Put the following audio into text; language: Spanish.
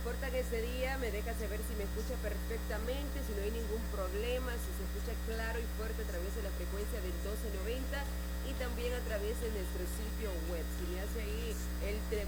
cortan ese día, me deja saber si me escucha perfectamente, si no hay ningún problema, si se escucha claro y fuerte a través de la frecuencia del 1290 y también a través de nuestro sitio web. Si me hace ahí el